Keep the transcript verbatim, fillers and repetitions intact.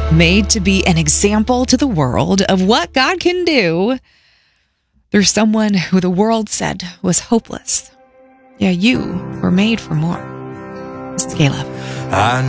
made to be an example to the world of what God can do through someone who the world said was hopeless. Yeah, you were made for more. This is Caleb. I